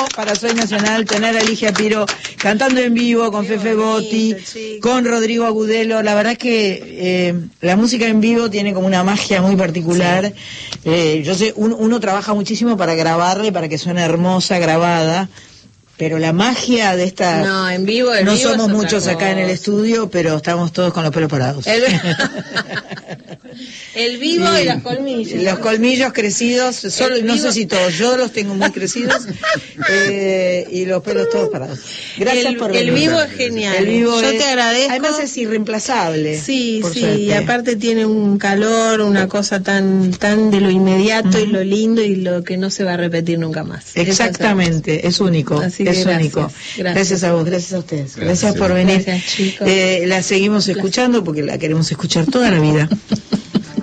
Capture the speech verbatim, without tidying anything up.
para Soy Nacional tener a Ligia Piro cantando en vivo con Qué Fefe bonito, Botti, chico. Con Rodrigo Agudelo. La verdad que eh, la música en vivo tiene como una magia muy particular. Sí. Eh, yo sé, un, uno trabaja muchísimo para grabarla y para que suene hermosa grabada. Pero la magia de esta... No, en vivo, en no vivo somos muchos acá en el estudio, pero estamos todos con los pelos parados. El, el vivo sí. Y los colmillos. Los colmillos crecidos, solo, no sé si todos, yo los tengo muy crecidos, eh, y los pelos todos parados. Gracias el, por venir. El vivo es genial. El vivo yo es, te agradezco. Además es irreemplazable. Sí, sí, suerte. Y aparte tiene un calor, una cosa tan tan de lo inmediato, uh-huh. Y lo lindo y lo que no se va a repetir nunca más. Exactamente, es único. Así es gracias, único. Gracias. Gracias a vos, gracias a ustedes. Gracias, gracias por venir. Gracias, chicos. Eh, la seguimos escuchando porque la queremos escuchar toda la vida.